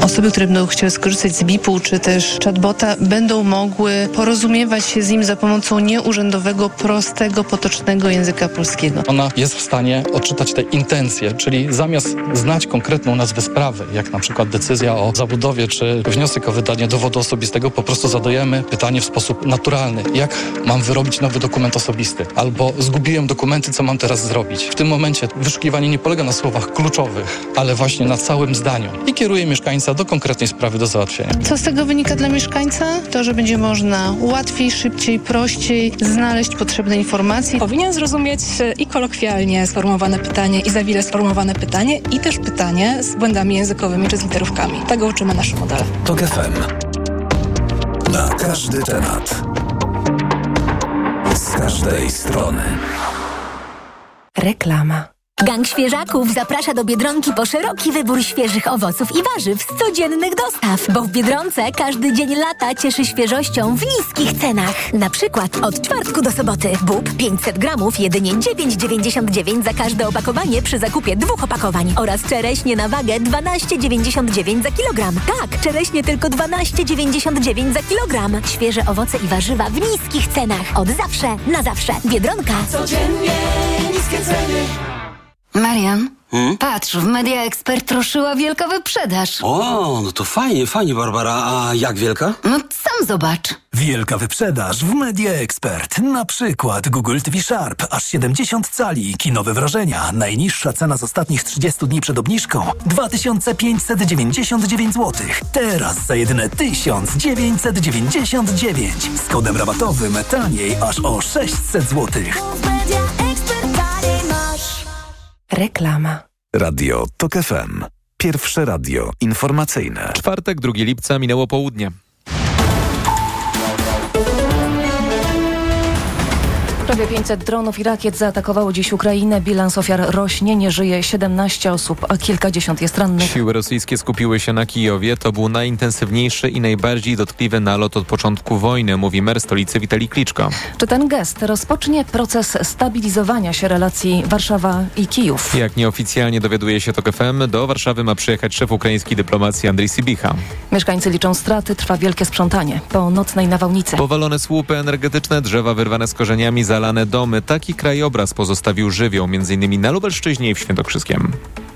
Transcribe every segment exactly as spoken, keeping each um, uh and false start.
Osoby, które będą chciały skorzystać z B I P-u czy też chatbota, będą mogły porozumiewać się z nim za pomocą nieurzędowego, prostego, potocznego języka polskiego. Ona jest w stanie odczytać te intencje, czyli zamiast znać konkretną nazwę sprawy, jak na przykład decyzja o zabudowie czy wniosek o wydanie dowodu osobistego, po prostu zadajemy pytanie w sposób naturalny. Jak mam wyrobić nowy dokument osobisty? Albo zgubiłem dokumenty, co mam teraz zrobić? W tym momencie wyszukiwanie nie polega na słowach kluczowych, ale właśnie na całym zdaniu i kieruje mieszkańca do konkretnej sprawy do załatwienia. Co z tego wynika dla mieszkańca? To, że będzie można łatwiej, szybciej, prościej znaleźć potrzebne informacje. Powinien zrozumieć i kolokwialnie sformułowane pytanie, i za wiele sformułowane pytanie, i też pytanie z błędami językowymi czy z literówkami. Tego uczymy nasze modele. TOK F M. Na każdy temat. Z każdej strony. Reklama. Gang Świeżaków zaprasza do Biedronki po szeroki wybór świeżych owoców i warzyw z codziennych dostaw, bo w Biedronce każdy dzień lata cieszy świeżością w niskich cenach. Na przykład od czwartku do soboty bób pięćset gramów jedynie dziewięć dziewięćdziesiąt dziewięć za każde opakowanie przy zakupie dwóch opakowań oraz czereśnie na wagę dwanaście dziewięćdziesiąt dziewięć za kilogram. Tak, czereśnie tylko dwanaście dziewięćdziesiąt dziewięć za kilogram. Świeże owoce i warzywa w niskich cenach. Od zawsze, na zawsze. Biedronka. Codziennie niskie ceny. Marian, Hmm? patrz, w Media Expert ruszyła wielka wyprzedaż. O, no to fajnie, fajnie, Barbara. A jak wielka? No sam zobacz. Wielka wyprzedaż w Media Expert. Na przykład Google T V Sharp, aż siedemdziesiąt cali, kinowe wrażenia. Najniższa cena z ostatnich trzydziestu dni przed obniżką dwa tysiące pięćset dziewięćdziesiąt dziewięć złotych. Teraz za jedyne tysiąc dziewięćset dziewięćdziesiąt dziewięć. Z kodem rabatowym taniej aż o sześćset złotych. Reklama. Radio TOK F M. Pierwsze radio informacyjne. Czwartek, drugiego lipca, minęło południe. Prawie pięćset dronów i rakiet zaatakowało dziś Ukrainę. Bilans ofiar rośnie, nie żyje siedemnaście osób, a kilkadziesiąt jest rannych. Siły rosyjskie skupiły się na Kijowie. To był najintensywniejszy i najbardziej dotkliwy nalot od początku wojny, mówi mer stolicy Witalij Kliczko. Czy ten gest rozpocznie proces stabilizowania się relacji Warszawa i Kijów? Jak nieoficjalnie dowiaduje się TOK F M, do Warszawy ma przyjechać szef ukraińskiej dyplomacji Andrii Sybicha. Mieszkańcy liczą straty, trwa wielkie sprzątanie po nocnej nawałnicy. Powalone słupy energetyczne, drzewa wyrwane z korzeniami, zalane domy. Taki krajobraz pozostawił żywioł, między innymi na Lubelszczyźnie i w Świętokrzyskiem.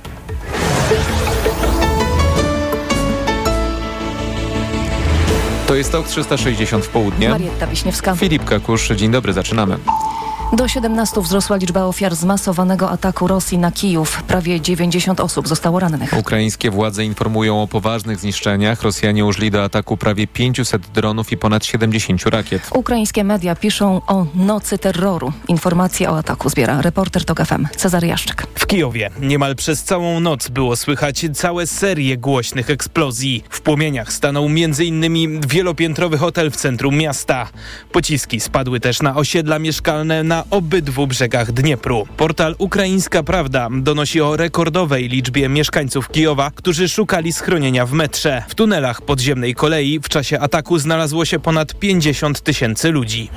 To jest TOK trzysta sześćdziesiąt w południe. Marietta Wiśniewska. Filip Kakusz, dzień dobry, zaczynamy. Do siedemnastu wzrosła liczba ofiar zmasowanego ataku Rosji na Kijów. Prawie dziewięćdziesiąt osób zostało rannych. Ukraińskie władze informują o poważnych zniszczeniach. Rosjanie użyli do ataku prawie pięćset dronów i ponad siedemdziesiąt rakiet. Ukraińskie media piszą o nocy terroru. Informacje o ataku zbiera reporter TOK F M Cezary Jaszczyk. W Kijowie niemal przez całą noc było słychać całe serie głośnych eksplozji. W płomieniach stanął między innymi wielopiętrowy hotel w centrum miasta. Pociski spadły też na osiedla mieszkalne na obydwu brzegach Dniepru. Portal Ukraińska Prawda donosi o rekordowej liczbie mieszkańców Kijowa, którzy szukali schronienia w metrze. W tunelach podziemnej kolei w czasie ataku znalazło się ponad pięćdziesiąt tysięcy ludzi.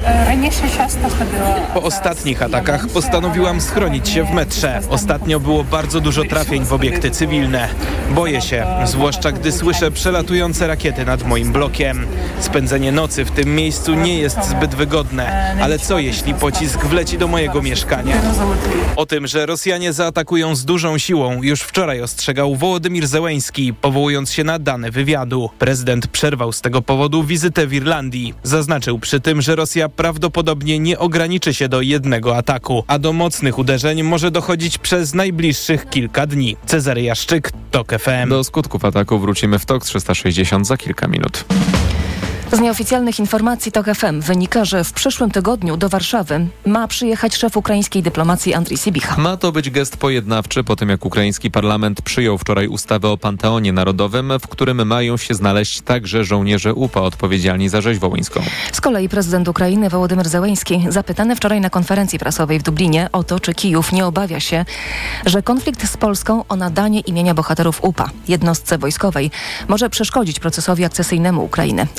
Po ostatnich atakach postanowiłam schronić się w metrze. Ostatnio było bardzo dużo trafień w obiekty cywilne. Boję się, zwłaszcza gdy słyszę przelatujące rakiety nad moim blokiem. Spędzenie nocy w tym miejscu nie jest zbyt wygodne, ale co jeśli pocisk wleci do mojego mieszkania? O tym, że Rosjanie zaatakują z dużą siłą, już wczoraj ostrzegał Wołodymir Zełenski, powołując się na dane wywiadu. Prezydent przerwał z tego powodu wizytę w Irlandii. Zaznaczył przy tym, że Rosja prawdopodobnie nie ograniczy się do jednego ataku, a do mocnych uderzeń może dochodzić przez najbliższych kilka dni. Cezary Jaszczyk, TOK F M. Do skutków ataku wrócimy w TOK trzysta sześćdziesiąt za kilka minut. Z nieoficjalnych informacji TOK F M wynika, że w przyszłym tygodniu do Warszawy ma przyjechać szef ukraińskiej dyplomacji Andrii Sybicha. Ma to być gest pojednawczy po tym, jak ukraiński parlament przyjął wczoraj ustawę o Panteonie Narodowym, w którym mają się znaleźć także żołnierze U P A odpowiedzialni za rzeź wołyńską. Z kolei prezydent Ukrainy Wołodymyr Zełenski, zapytany wczoraj na konferencji prasowej w Dublinie o to, czy Kijów nie obawia się, że konflikt z Polską o nadanie imienia bohaterów U P A jednostce wojskowej może przeszkodzić procesowi akcesyjnemu Ukrainy. Odparł, że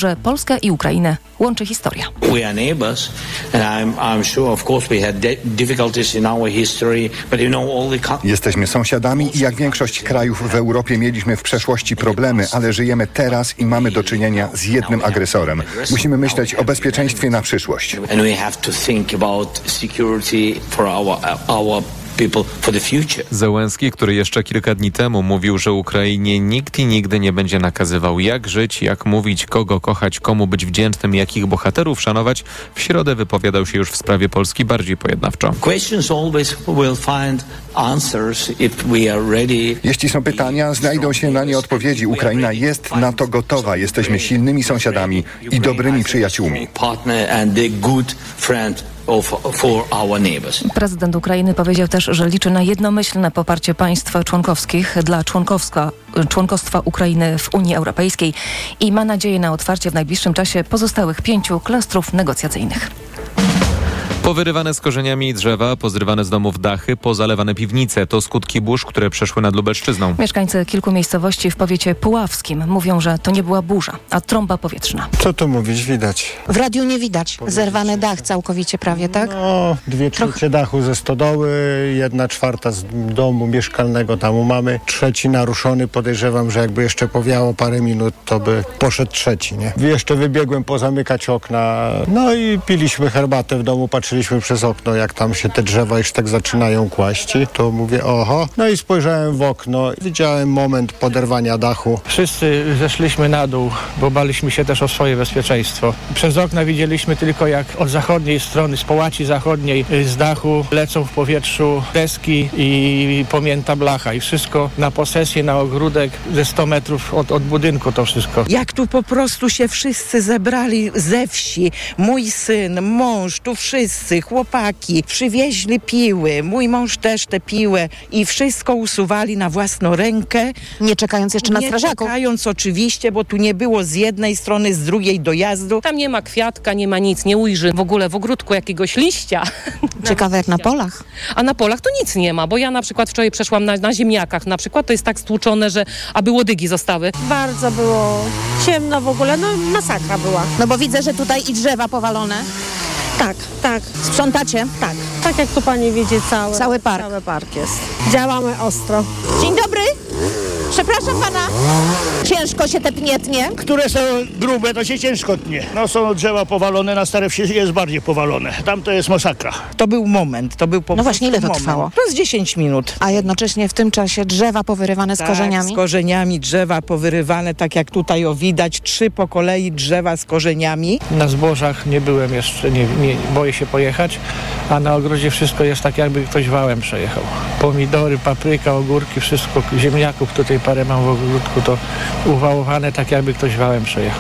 że Polskę i Ukrainę łączy historia. We are neighbors and I'm, I'm sure of course we had difficulties in our history, but you know all the... Jesteśmy sąsiadami i jak większość krajów w Europie mieliśmy w przeszłości problemy, ale żyjemy teraz i mamy do czynienia z jednym agresorem. Musimy myśleć o bezpieczeństwie na przyszłość. And we have to think about security for our our people for the future. Zełenski, który jeszcze kilka dni temu mówił, że Ukrainie nikt i nigdy nie będzie nakazywał, jak żyć, jak mówić, kogo kochać, komu być wdzięcznym, jakich bohaterów szanować, w środę wypowiadał się już w sprawie Polski bardziej pojednawczo. Questions always will find answers if we are ready. Jeśli są pytania, znajdą się na nie odpowiedzi. Ukraina jest na to gotowa. Jesteśmy silnymi sąsiadami i dobrymi przyjaciółmi. Partner and a good friend. Prezydent Ukrainy powiedział też, że liczy na jednomyślne poparcie państw członkowskich dla członkowska, członkostwa Ukrainy w Unii Europejskiej i ma nadzieję na otwarcie w najbliższym czasie pozostałych pięciu klastrów negocjacyjnych. Powyrywane z korzeniami drzewa, pozrywane z domów dachy, pozalewane piwnice. To skutki burz, które przeszły nad Lubelszczyzną. Mieszkańcy kilku miejscowości w powiecie puławskim mówią, że to nie była burza, a trąba powietrzna. Co tu mówić, widać. W radiu nie widać. Zerwany dach całkowicie prawie, tak? No, dwie trzecie Troch... dachu ze stodoły, jedna czwarta z domu mieszkalnego tam u mamy. Trzeci naruszony, podejrzewam, że jakby jeszcze powiało parę minut, to by poszedł trzeci, nie? Jeszcze wybiegłem pozamykać okna, no i piliśmy herbatę w domu, patrzyliśmy przez okno, jak tam się te drzewa już tak zaczynają kłaść, to mówię, oho. No i spojrzałem w okno, widziałem moment poderwania dachu. Wszyscy zeszliśmy na dół, bo baliśmy się też o swoje bezpieczeństwo. Przez okna widzieliśmy tylko, jak od zachodniej strony, z połaci zachodniej, z dachu lecą w powietrzu deski i pomięta blacha i wszystko na posesję, na ogródek ze sto metrów od, od budynku to wszystko. Jak tu po prostu się wszyscy zebrali ze wsi, mój syn, mąż, tu wszyscy, chłopaki, przywieźli piły, mój mąż też tę piłę i wszystko usuwali na własną rękę. Nie czekając jeszcze na strażaków. Nie czekając oczywiście, bo tu nie było z jednej strony, z drugiej dojazdu. Tam nie ma kwiatka, nie ma nic, nie ujrzy w ogóle w ogródku jakiegoś liścia. Ciekawe jak na polach. A na polach to nic nie ma, bo ja na przykład wczoraj przeszłam na, na ziemniakach, na przykład to jest tak stłuczone, że aby łodygi zostały. Bardzo było ciemno w ogóle, no masakra była. No bo widzę, że tutaj i drzewa powalone. Tak, tak. Sprzątacie? Tak. Tak jak tu pani widzi, cały, cały park. Cały park jest. Działamy ostro. Dzień dobry. Przepraszam pana. Ciężko się te pnie tnie? Które są grube, to się ciężko tnie. No są drzewa powalone, na Stare Wsi jest bardziej powalone. Tam to jest masakra. To był moment, to był po No właśnie, ile to moment. trwało? To z dziesięć minut. A jednocześnie w tym czasie drzewa powyrywane z tak, korzeniami? z korzeniami drzewa powyrywane, tak jak tutaj o widać, trzy po kolei drzewa z korzeniami. Na zbożach nie byłem jeszcze, nie, nie boję się pojechać, a na ogrodzie wszystko jest tak, jakby ktoś wałem przejechał. Pomidory, papryka, ogórki, wszystko, ziemniaków tutaj parę mam w ogródku, to uwałowane tak, jakby ktoś wałem przejechał.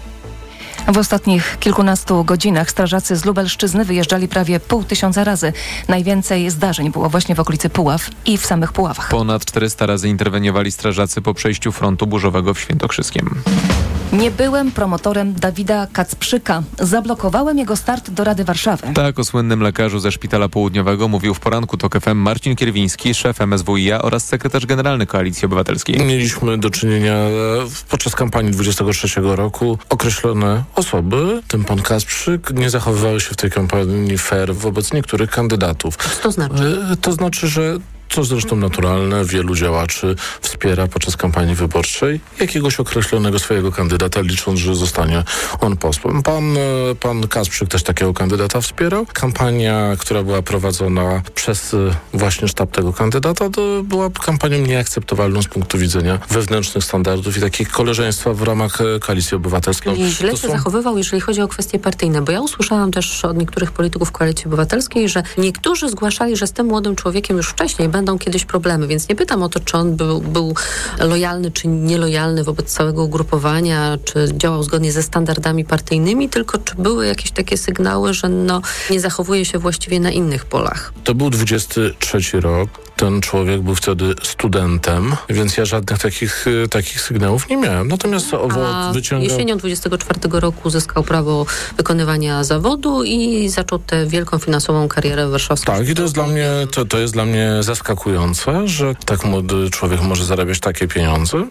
W ostatnich kilkunastu godzinach strażacy z Lubelszczyzny wyjeżdżali prawie pół tysiąca razy. Najwięcej zdarzeń było właśnie w okolicy Puław i w samych Puławach. Ponad czterysta razy interweniowali strażacy po przejściu frontu burzowego w Świętokrzyskiem. Nie byłem promotorem Dawida Kacprzyka. Zablokowałem jego start do Rady Warszawy. Tak o słynnym lekarzu ze Szpitala Południowego mówił w poranku Tok F M Marcin Kierwiński, szef M S W i A oraz sekretarz generalny Koalicji Obywatelskiej. Mieliśmy do czynienia podczas kampanii dwudziestego trzeciego roku. Określone osoby, tym pan Kacprzyk, nie zachowywały się w tej kampanii fair wobec niektórych kandydatów. Co to znaczy? To znaczy, że co zresztą naturalne, wielu działaczy wspiera podczas kampanii wyborczej jakiegoś określonego swojego kandydata, licząc, że zostanie on posłem. Pan, pan Kacprzyk też takiego kandydata wspierał. Kampania, która była prowadzona przez właśnie sztab tego kandydata, to była kampanią nieakceptowalną z punktu widzenia wewnętrznych standardów i takich koleżeństwa w ramach Koalicji Obywatelskiej. I źle się są... zachowywał, jeżeli chodzi o kwestie partyjne, bo ja usłyszałam też od niektórych polityków Koalicji Obywatelskiej, że niektórzy zgłaszali, że z tym młodym człowiekiem już wcześniej będą kiedyś problemy, więc nie pytam o to, czy on był, był lojalny, czy nielojalny wobec całego ugrupowania, czy działał zgodnie ze standardami partyjnymi, tylko czy były jakieś takie sygnały, że no, nie zachowuje się właściwie na innych polach. To był dwudziesty trzeci rok. Ten człowiek był wtedy studentem, więc ja żadnych takich, takich sygnałów nie miałem. Natomiast A wyciągał... jesienią dwudziestego czwartego roku uzyskał prawo wykonywania zawodu i zaczął tę wielką finansową karierę warszawską. Tak, i to jest dla mnie, to, to jest dla mnie zaskakujące, że tak młody człowiek może zarabiać takie pieniądze.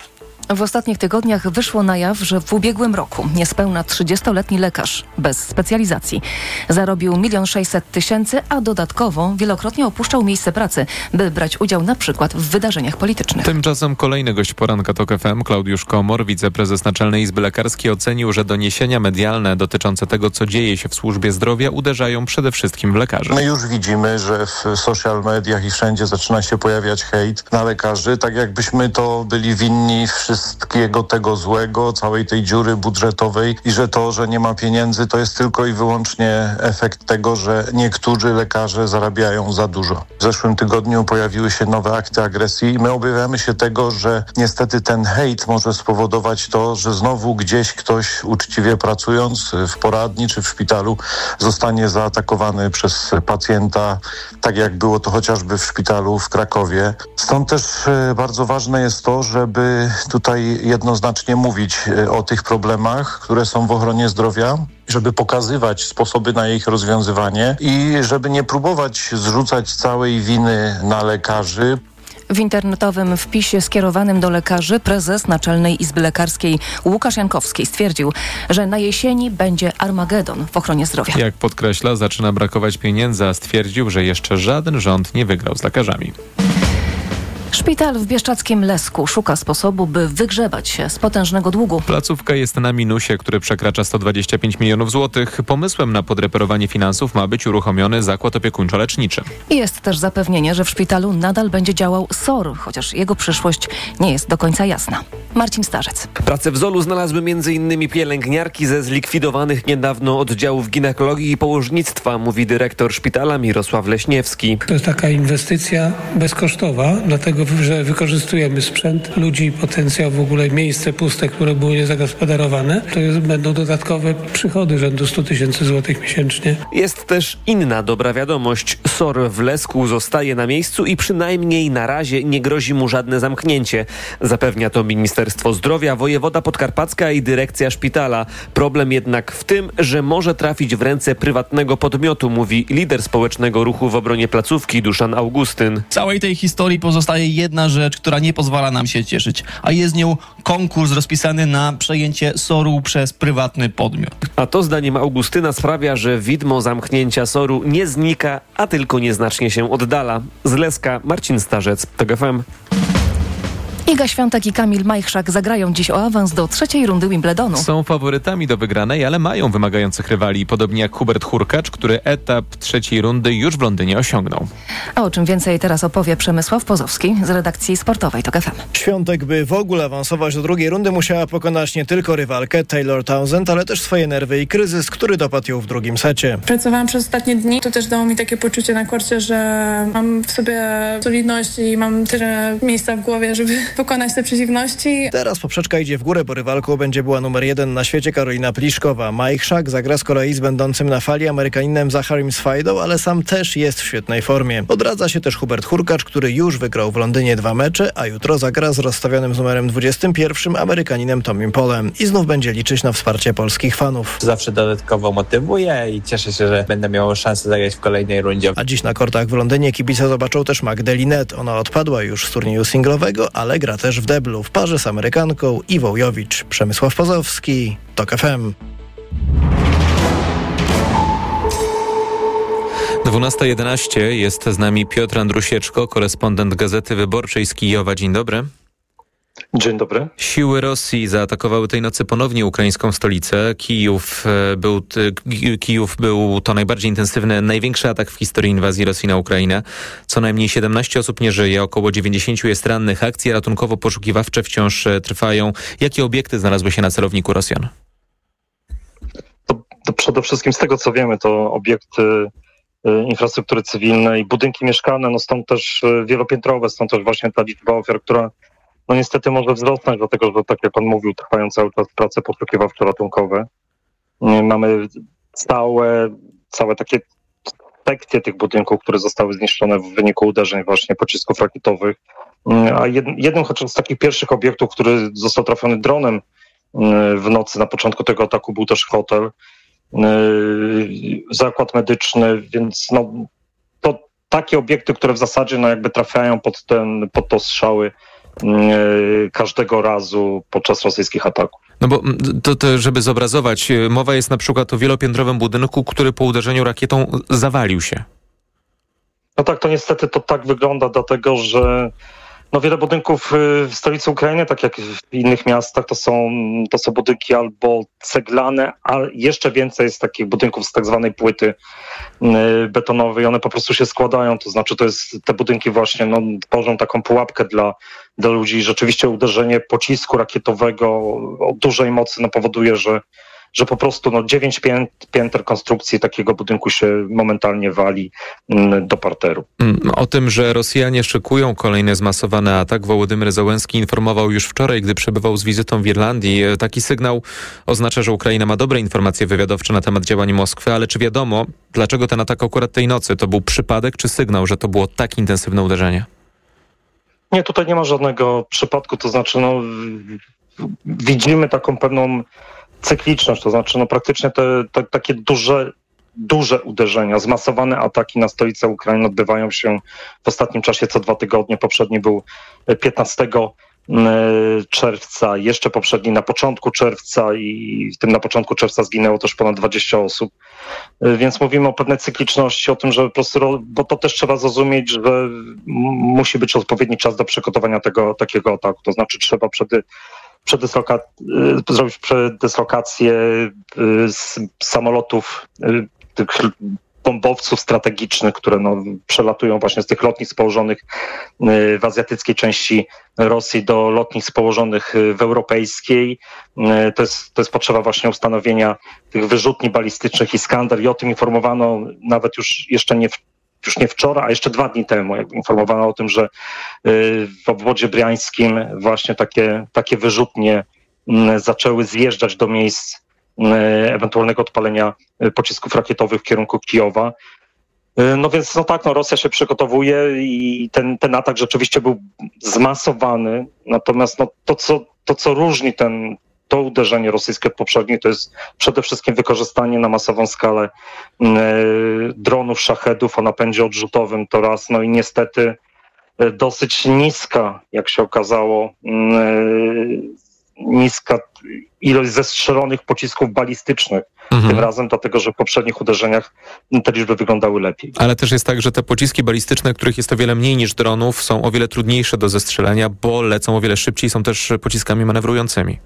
W ostatnich tygodniach wyszło na jaw, że w ubiegłym roku niespełna trzydziestoletni lekarz bez specjalizacji zarobił milion sześćset tysięcy, a dodatkowo wielokrotnie opuszczał miejsce pracy, by brać udział na przykład w wydarzeniach politycznych. Tymczasem kolejny gość poranka TOK F M, Klaudiusz Komor, wiceprezes Naczelnej Izby Lekarskiej, ocenił, że doniesienia medialne dotyczące tego, co dzieje się w służbie zdrowia, uderzają przede wszystkim w lekarzy. My już widzimy, że w social mediach i wszędzie zaczyna się pojawiać hejt na lekarzy, tak jakbyśmy to byli winni wszystkiego tego złego, całej tej dziury budżetowej i że to, że nie ma pieniędzy, to jest tylko i wyłącznie efekt tego, że niektórzy lekarze zarabiają za dużo. W zeszłym tygodniu pojawiły się nowe akty agresji i my obawiamy się tego, że niestety ten hejt może spowodować to, że znowu gdzieś ktoś uczciwie pracując w poradni czy w szpitalu zostanie zaatakowany przez pacjenta, tak jak było to chociażby w szpitalu w Krakowie. Stąd też bardzo ważne jest to, żeby tutaj jednoznacznie mówić o tych problemach, które są w ochronie zdrowia, żeby pokazywać sposoby na ich rozwiązywanie i żeby nie próbować zrzucać całej winy na lekarzy. W internetowym wpisie skierowanym do lekarzy prezes Naczelnej Izby Lekarskiej Łukasz Jankowski stwierdził, że na jesieni będzie Armagedon w ochronie zdrowia. Jak podkreśla, zaczyna brakować pieniędzy, a stwierdził, że jeszcze żaden rząd nie wygrał z lekarzami. Szpital w bieszczadzkim Lesku szuka sposobu, by wygrzebać się z potężnego długu. Placówka jest na minusie, który przekracza sto dwadzieścia pięć milionów złotych. Pomysłem na podreperowanie finansów ma być uruchomiony zakład opiekuńczo-leczniczy. I jest też zapewnienie, że w szpitalu nadal będzie działał S O R, chociaż jego przyszłość nie jest do końca jasna. Marcin Starzec. Pracę w Zolu znalazły między innymi pielęgniarki ze zlikwidowanych niedawno oddziałów ginekologii i położnictwa, mówi dyrektor szpitala Mirosław Leśniewski. To jest taka inwestycja bezkosztowa, dlatego że wykorzystujemy sprzęt, ludzi, potencjał, w ogóle miejsce puste, które były niezagospodarowane. To jest, będą dodatkowe przychody rzędu sto tysięcy złotych miesięcznie. Jest też inna dobra wiadomość. S O R w Lesku zostaje na miejscu i przynajmniej na razie nie grozi mu żadne zamknięcie. Zapewnia to Ministerstwo Zdrowia, wojewoda podkarpacka i dyrekcja szpitala. Problem jednak w tym, że może trafić w ręce prywatnego podmiotu, mówi lider społecznego ruchu w obronie placówki Duszan Augustyn. W całej tej historii pozostaje jedna rzecz, która nie pozwala nam się cieszyć, a jest nią konkurs rozpisany na przejęcie S O R-u przez prywatny podmiot. A to zdaniem Augustyna sprawia, że widmo zamknięcia S O R-u nie znika, a tylko nieznacznie się oddala. Z Leska Marcin Starzec, TOK F M. Iga Świątek i Kamil Majchrzak zagrają dziś o awans do trzeciej rundy Wimbledonu. Są faworytami do wygranej, ale mają wymagających rywali, podobnie jak Hubert Hurkacz, który etap trzeciej rundy już w Londynie osiągnął. A o czym więcej teraz opowie Przemysław Pozowski z redakcji sportowej TOK F M. Świątek, by w ogóle awansować do drugiej rundy, musiała pokonać nie tylko rywalkę Taylor Townsend, ale też swoje nerwy i kryzys, który dopadł ją w drugim secie. Pracowałam przez ostatnie dni. To też dało mi takie poczucie na korcie, że mam w sobie solidność i mam tyle miejsca w głowie, żeby pokonać te przeciwności. Teraz poprzeczka idzie w górę, bo rywalką będzie była numer jeden na świecie Karolina Pliszkowa. Majchrzak zagra z kolei z będącym na fali Amerykaninem Zacharim Swajdą, ale sam też jest w świetnej formie. Odradza się też Hubert Hurkacz, który już wygrał w Londynie dwa mecze, a jutro zagra z rozstawionym z numerem dwudziestym pierwszym Amerykaninem Tommym Polem. I znów będzie liczyć na wsparcie polskich fanów. Zawsze dodatkowo motywuje i cieszę się, że będę miał szansę zagrać w kolejnej rundzie. A dziś na kortach w Londynie kibice zobaczą też Magdę Linnet. Ona odpadła już z turnieju singlowego, ale gra też w deblu w parze z Amerykanką Iwą Jowicz. Przemysław Pozowski, TOK F M. dwunasta jedenaście, jest z nami Piotr Andrusieczko, korespondent Gazety Wyborczej z Kijowa. Dzień dobry. Dzień dobry. Siły Rosji zaatakowały tej nocy ponownie ukraińską stolicę. Kijów był, Kijów był to najbardziej intensywny, największy atak w historii inwazji Rosji na Ukrainę. Co najmniej siedemnaście osób nie żyje, około dziewięćdziesiąt jest rannych. Akcje ratunkowo-poszukiwawcze wciąż trwają. Jakie obiekty znalazły się na celowniku Rosjan? To, to przede wszystkim z tego, co wiemy, to obiekty infrastruktury cywilnej, budynki mieszkalne, no stąd też wielopiętrowe, stąd też właśnie ta liczba ofiar, która no niestety może wzrosnąć, dlatego że tak jak pan mówił, trwają cały czas prace poszukiwawczo-ratunkowe. Mamy całe, całe takie sekcje tych budynków, które zostały zniszczone w wyniku uderzeń właśnie pocisków rakietowych. A jednym chociaż z takich pierwszych obiektów, który został trafiony dronem w nocy na początku tego ataku, był też hotel, zakład medyczny, więc no, to takie obiekty, które w zasadzie no jakby trafiają pod ten, pod to strzały, każdego razu podczas rosyjskich ataków. No bo to, to, żeby zobrazować, mowa jest na przykład o wielopiętrowym budynku, który po uderzeniu rakietą zawalił się. No tak, to niestety to tak wygląda, dlatego że no wiele budynków w stolicy Ukrainy, tak jak w innych miastach, to są, to są budynki albo ceglane, a jeszcze więcej jest takich budynków z tak zwanej płyty betonowej. One po prostu się składają, to znaczy to jest, te budynki właśnie no, tworzą taką pułapkę dla, dla ludzi. Rzeczywiście uderzenie pocisku rakietowego o dużej mocy no, powoduje, że że po prostu no, dziewięć pięter konstrukcji takiego budynku się momentalnie wali do parteru. O tym, że Rosjanie szykują kolejny zmasowany atak, Wołodymyr Zełenski informował już wczoraj, gdy przebywał z wizytą w Irlandii. Taki sygnał oznacza, że Ukraina ma dobre informacje wywiadowcze na temat działań Moskwy, ale czy wiadomo, dlaczego ten atak akurat tej nocy? To był przypadek czy sygnał, że to było tak intensywne uderzenie? Nie, tutaj nie ma żadnego przypadku, to znaczy no, widzimy taką pewną cykliczność, to znaczy no praktycznie te, te takie duże, duże uderzenia, zmasowane ataki na stolicę Ukrainy odbywają się w ostatnim czasie co dwa tygodnie. Poprzedni był piętnastego czerwca, jeszcze poprzedni na początku czerwca i w tym na początku czerwca zginęło też ponad dwadzieścia osób. Więc mówimy o pewnej cykliczności, o tym, że po prostu, bo to też trzeba zrozumieć, że musi być odpowiedni czas do przygotowania tego takiego ataku. To znaczy trzeba przed Przedysloka- zrobić przedyslokację z samolotów, tych bombowców strategicznych, które no, przelatują właśnie z tych lotnisk położonych w azjatyckiej części Rosji do lotnisk położonych w europejskiej. To jest, to jest potrzeba właśnie ustanowienia tych wyrzutni balistycznych Iskander i o tym informowano nawet już jeszcze nie w już nie wczoraj, a jeszcze dwa dni temu, jak informowano o tym, że w obwodzie briańskim właśnie takie, takie wyrzutnie zaczęły zjeżdżać do miejsc ewentualnego odpalenia pocisków rakietowych w kierunku Kijowa. No więc no tak, no Rosja się przygotowuje i ten, ten atak rzeczywiście był zmasowany, natomiast no to, co, to, co różni ten to uderzenie rosyjskie od poprzednich, to jest przede wszystkim wykorzystanie na masową skalę e, dronów, szachedów o napędzie odrzutowym, to raz, no i niestety e, dosyć niska, jak się okazało, e, niska ilość zestrzelonych pocisków balistycznych. Mhm. Tym razem dlatego, że w poprzednich uderzeniach te liczby wyglądały lepiej. Ale też jest tak, że te pociski balistyczne, których jest o wiele mniej niż dronów, są o wiele trudniejsze do zestrzelenia, bo lecą o wiele szybciej, są też pociskami manewrującymi.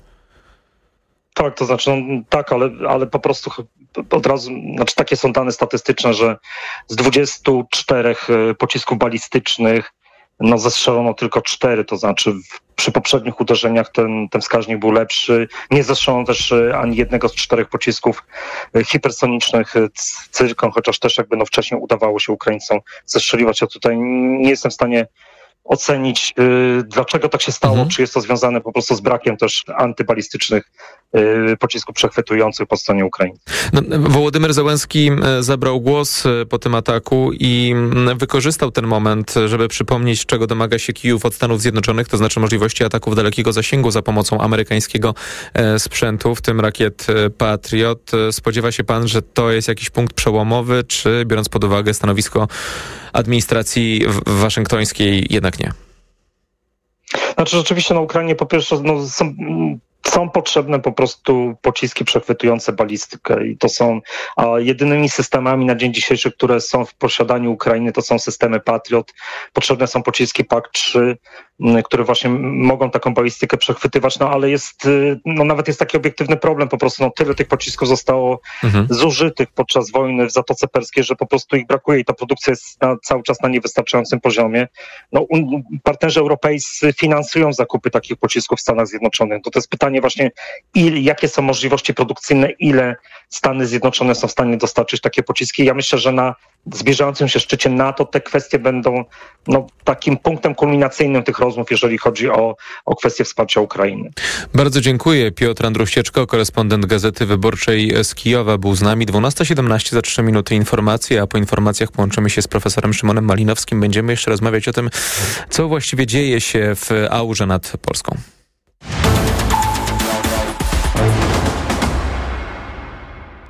Tak, to znaczy, no, tak, ale, ale po prostu od razu, znaczy takie są dane statystyczne, że z dwudziestu czterech pocisków balistycznych no zestrzelono tylko cztery, to znaczy w, przy poprzednich uderzeniach ten, ten wskaźnik był lepszy. Nie zestrzelono też ani jednego z czterech pocisków hipersonicznych Cyrkon, chociaż też jakby no wcześniej udawało się Ukraińcom zestrzeliwać. Ja tutaj nie jestem w stanie ocenić, yy, dlaczego tak się stało, mhm. czy jest to związane po prostu z brakiem też antybalistycznych yy, pocisków przechwytujących po stronie Ukrainy. No, Wołodymyr Zełenski zabrał głos po tym ataku i wykorzystał ten moment, żeby przypomnieć, czego domaga się Kijów od Stanów Zjednoczonych, to znaczy możliwości ataków dalekiego zasięgu za pomocą amerykańskiego sprzętu, w tym rakiet Patriot. Spodziewa się pan, że to jest jakiś punkt przełomowy, czy biorąc pod uwagę stanowisko administracji waszyngtońskiej jednak nie? Znaczy rzeczywiście na Ukrainie po pierwsze no, są, są potrzebne po prostu pociski przechwytujące balistykę i to są a jedynymi systemami na dzień dzisiejszy, które są w posiadaniu Ukrainy, to są systemy Patriot. Potrzebne są pociski P A C trzy, które właśnie mogą taką balistykę przechwytywać, no ale jest, no nawet jest taki obiektywny problem, po prostu no tyle tych pocisków zostało mhm. zużytych podczas wojny w Zatoce Perskiej, że po prostu ich brakuje i ta produkcja jest na, cały czas na niewystarczającym poziomie. No un, partnerzy europejscy finansują zakupy takich pocisków w Stanach Zjednoczonych. To, to jest pytanie właśnie, il, jakie są możliwości produkcyjne, ile Stany Zjednoczone są w stanie dostarczyć takie pociski. Ja myślę, że na zbliżającym się szczycie NATO te kwestie będą no, takim punktem kulminacyjnym tych rozmów, jeżeli chodzi o, o kwestię wsparcia Ukrainy. Bardzo dziękuję. Piotr Andruścieczko, korespondent Gazety Wyborczej z Kijowa, był z nami. dwunasta siedemnaście, za trzy minuty informacje, a po informacjach połączymy się z profesorem Szymonem Malinowskim. Będziemy jeszcze rozmawiać o tym, co właściwie dzieje się w aurze nad Polską.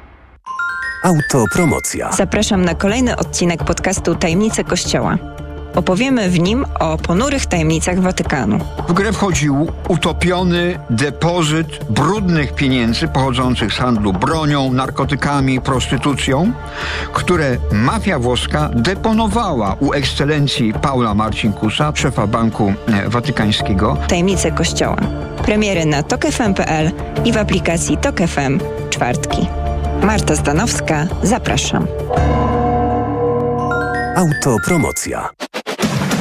Autopromocja. Zapraszam na kolejny odcinek podcastu Tajemnice Kościoła. Opowiemy w nim o ponurych tajemnicach Watykanu. W grę wchodził utopiony depozyt brudnych pieniędzy pochodzących z handlu bronią, narkotykami, prostytucją, które mafia włoska deponowała u ekscelencji Paula Marcinkusa, szefa Banku Watykańskiego. Tajemnice Kościoła. Premiery na tok f m kropka p l i w aplikacji Tok F M czwartki. Marta Zdanowska, zapraszam. Autopromocja.